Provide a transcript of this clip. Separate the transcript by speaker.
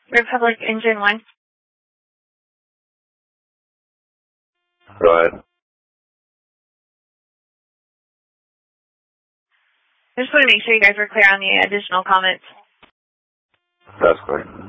Speaker 1: Republic Engine 1.
Speaker 2: Go ahead.
Speaker 1: I just want to make sure you guys were clear on the additional comments.
Speaker 2: That's clear.